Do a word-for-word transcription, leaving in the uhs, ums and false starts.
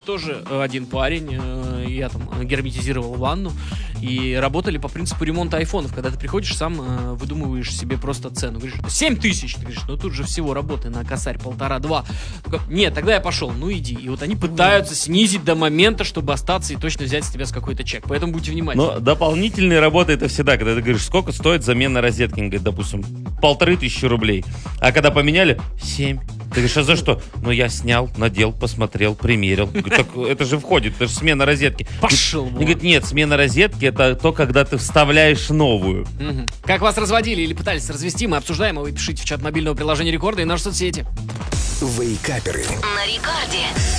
тоже один парень, я там герметизировал ванну, и работали по принципу ремонта айфонов, когда ты приходишь, сам выдумываешь себе просто цену. Говоришь, семь тысяч, ты говоришь, ну тут же всего работы на косарь полтора-два. Нет, тогда я пошел, ну иди. И вот они пытаются снизить до момента, чтобы остаться и точно взять с тебя с какой-то чек. Поэтому будьте внимательны. Но дополнительные работы это всегда, когда ты говоришь, сколько стоит замена розетки, говорит, допустим, полторы тысячи рублей. А когда поменяли, семь. Ты говоришь, а за что? Ну, я снял, надел, посмотрел, примерил. Так это же входит, это же смена розетки. Пошел. И говорит, нет, смена розетки это то, когда ты вставляешь новую. Угу. Как вас разводили или пытались развести, мы обсуждаем, а вы пишите в чат мобильного приложения Рекорда и наши соцсети. Вейкаперы. На Рекорде.